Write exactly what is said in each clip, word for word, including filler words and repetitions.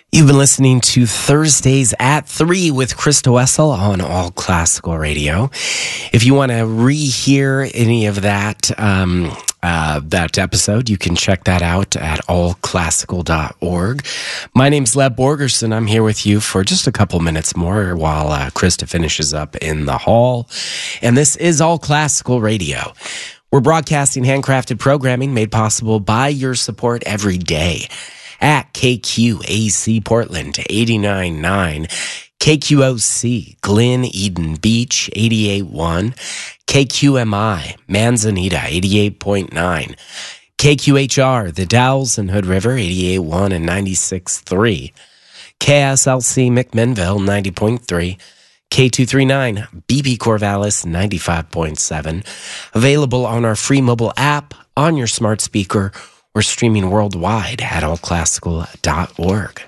You've been listening to Thursdays at three with Krista Wessel on All Classical Radio. If you want to rehear any of that um, uh, that episode, you can check that out at all classical dot org. My name's Leb Borgerson. I'm here with you for just a couple minutes more while uh, Krista finishes up in the hall. And this is All Classical Radio. We're broadcasting handcrafted programming made possible by your support every day. At K Q A C Portland eighty-nine point nine, K Q O C Glen Eden Beach eighty-eight point one, K Q M I Manzanita eighty-eight point nine, K Q H R The Dalles and Hood River eighty-eight point one and ninety-six point three, K S L C McMinnville ninety point three, K two thirty-nine B B Corvallis ninety-five point seven, available on our free mobile app, on your smart speaker, or streaming worldwide at all classical dot org.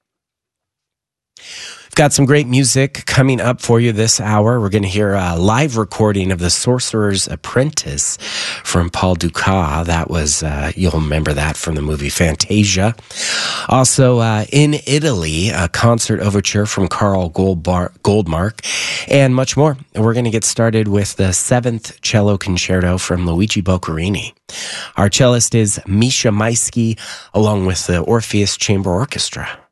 We've got some great music coming up for you this hour. We're going to hear a live recording of The Sorcerer's Apprentice from Paul Dukas. That was, uh, you'll remember that from the movie Fantasia. Also, uh, in Italy, a concert overture from Carl Goldbar- Goldmark, and much more. We're going to get started with the seventh cello concerto from Luigi Boccherini. Our cellist is Misha Maisky, along with the Orpheus Chamber Orchestra.